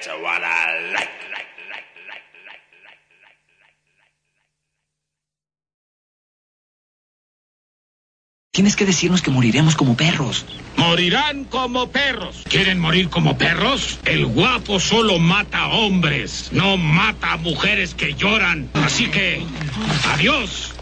Tienes que decirnos que moriremos como perros. Morirán como perros. ¿Quieren morir como perros? El guapo solo mata hombres, no mata a mujeres que lloran. Así que, adiós.